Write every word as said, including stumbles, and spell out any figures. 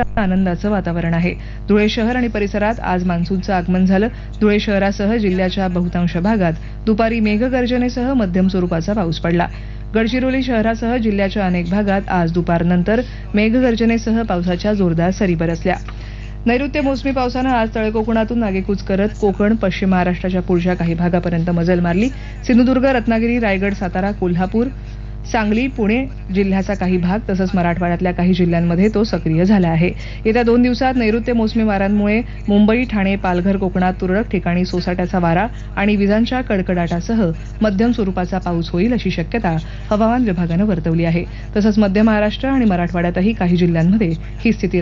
आनंदाचं वातावरण आहे. धुळे शहर आणि परिसरात आज मान्सूनचं आगमन झालं. धुळे शहरासह जिल्ह्याच्या बहुतांश भागात दुपारी मेघगर्जनेसह मध्यम स्वरूपाचा पाऊस पडला. गडचिरोली शहरासह जिल्ह्याच्या अनेक भागात आज दुपारनंतर मेघगर्जनेसह पावसाच्या जोरदार सरी बरसल्या. नैऋत्य मोसमी पावसानं आज तळ कोकणातून आगेकूच करत कोकण, पश्चिम महाराष्ट्राच्या पुढच्या काही भागापर्यंत मजल मारली. सिंधुदुर्ग, रत्नागिरी, रायगड, सातारा, कोल्हापूर, सांगली, पुणे जिल्ह्याचा काही भाग तसंच मराठवाड्यातल्या काही जिल्ह्यांमध्ये तो सक्रिय झाला आहे. येत्या दोन दिवसात नैऋत्य मोसमी वाऱ्यांमुळे मुंबई, ठाणे, पालघर कोकणात तुरळक ठिकाणी सोसाट्याचा वारा आणि विजांच्या कडकडाटासह मध्यम स्वरूपाचा पाऊस होईल अशी शक्यता हवामान विभागानं वर्तवली आहे. तसंच मध्य महाराष्ट्र आणि मराठवाड्यातही काही जिल्ह्यांमध्ये ही स्थिती